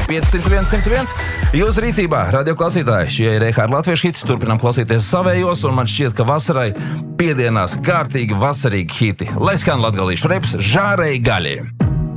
501-101. Jūsu rīcībā, radio klausītāji, šie ir EHR latviešu hiti. Turpinām klausīties savējos, un man šķiet, ka vasarai piedienās kārtīgi vasarīgi hiti. Lai skan latgalīšu reps, žārēji gaļi.